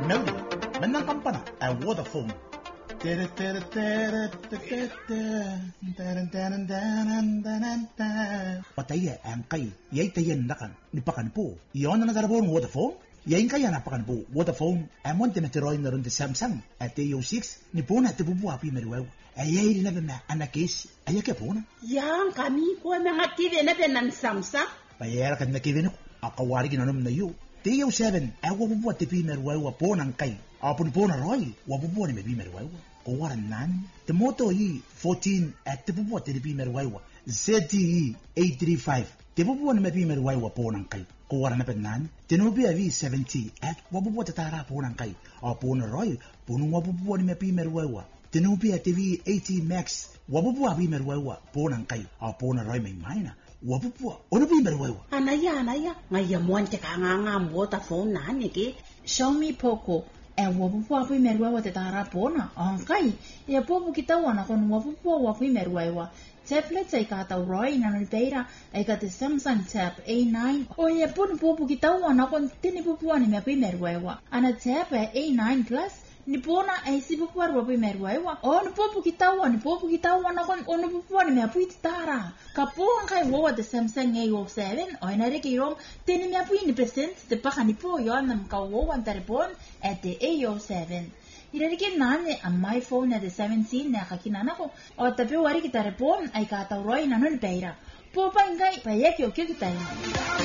melody menang kampana a waterphone Pataya ang kay yay tayan nakan ni pakan po yon na nadarabon waterphone yain kaya napakan po waterphone amon tinatiroy na ron di Samsung at TO6 ni po na tibubu api meruew ayay na na anakis ayake po na yang kami ko mga TV na ng Samsung bayar kan na kivin ko akawari ginanom na yu TO7 ay wabubu at tipi meruew po nang kay apun po na roy wabubu ni mebi meruew Kawaran nan, Temoto yi 14 at tipupo tipi merwaiwa, ZTE 835, tipupo na mepi merwaiwa po ng kay. Kawaran na nan, Tenobia V70 at wabupo tatara po ng kay. Apo na roy, punong wabupo ni mepi merwaiwa. Tenobia TV 80 Max, wabupo api merwaiwa po ng kay. Apo na roy may maina. Wabupo, ono pi merwaiwa. Anaya, ngayon mo ang tekangangam waterphone na niki. Xiaomi Poco. Wapupu api merwewa te tarapona. Angkai, ya popu kita wana kon wapupu api merwewa. Tablet ay kata Roy na nalpeira ay kata Samsung Tab A9. O ya popu kita wana kon tinipupuan ni api merwewa. Ana Tab A9 Plus. Nipona ay sipupuar wapi merwewa. O nipopu kita wana kon o nipupuan ni api tara. Kapo angkai wawa te Samsung A07. O inariki rom tini mi api ni present te paka nipo yon nam ka wawa taripon at the A07. Irarikin nane ang my phone na the 17 na kakinana ko. O tapi wari kita repon ay katawroy na nulpeira. Po pa ingay payek yo kita